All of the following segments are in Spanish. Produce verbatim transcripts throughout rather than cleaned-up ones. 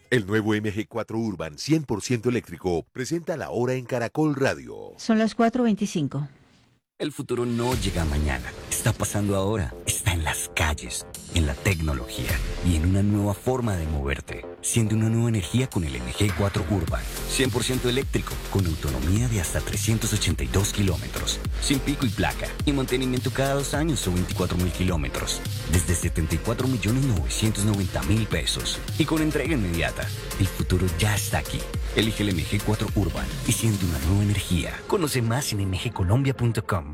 El nuevo M G cuatro Urban cien por ciento eléctrico presenta la hora en Caracol Radio. Son las cuatro veinticinco. El futuro no llega mañana, está pasando ahora, está en las calles, en la tecnología y en una nueva forma de moverte. Siente una nueva energía con el M G cuatro Urban, cien por ciento eléctrico, con autonomía de hasta trescientos ochenta y dos kilómetros, sin pico y placa, y mantenimiento cada dos años o veinticuatro mil kilómetros, desde setenta y cuatro millones novecientos noventa mil pesos, y con entrega inmediata. El futuro ya está aquí. Elige el M G cuatro Urban y siente una nueva energía. Conoce más en m g colombia punto com.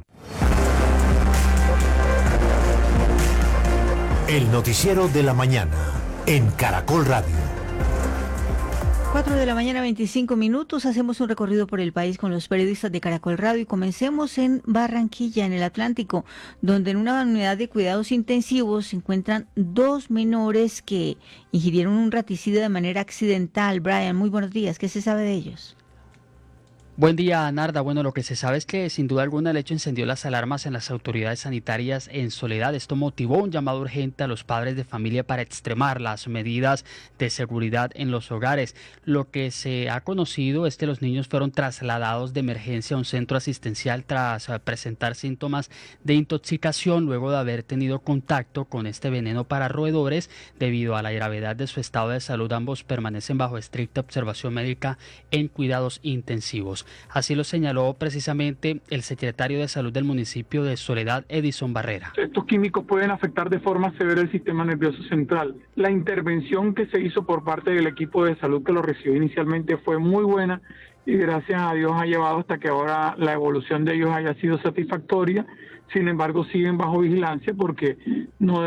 El noticiero de la mañana en Caracol Radio. cuatro de la mañana, veinticinco minutos. Hacemos un recorrido por el país con los periodistas de Caracol Radio y comencemos en Barranquilla, en el Atlántico, donde en una unidad de cuidados intensivos se encuentran dos menores que ingirieron un raticida de manera accidental. Brian, muy buenos días. ¿Qué se sabe de ellos? Buen día, Narda. Bueno, lo que se sabe es que sin duda alguna el hecho encendió las alarmas en las autoridades sanitarias en Soledad. Esto motivó un llamado urgente a los padres de familia para extremar las medidas de seguridad en los hogares. Lo que se ha conocido es que los niños fueron trasladados de emergencia a un centro asistencial tras presentar síntomas de intoxicación luego de haber tenido contacto con este veneno para roedores. Debido a la gravedad de su estado de salud, ambos permanecen bajo estricta observación médica en cuidados intensivos. Así lo señaló precisamente el secretario de Salud del municipio de Soledad, Edison Barrera. Estos químicos pueden afectar de forma severa el sistema nervioso central. La intervención que se hizo por parte del equipo de salud que lo recibió inicialmente fue muy buena y gracias a Dios ha llevado hasta que ahora la evolución de ellos haya sido satisfactoria. Sin embargo, siguen bajo vigilancia porque no